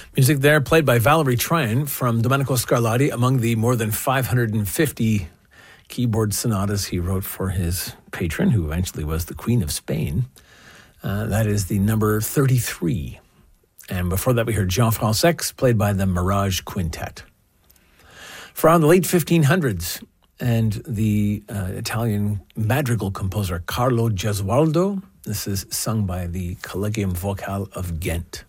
Music there played by Valerie Tryon from Domenico Scarlatti, among the more than 550 keyboard sonatas he wrote for his patron, who eventually was the Queen of Spain. That is the number 33. And before that, we heard Jean Francex, played by the Mirage Quintet. From the late 1500s, and the Italian madrigal composer Carlo Gesualdo. This is sung by the Collegium Vocal of Ghent.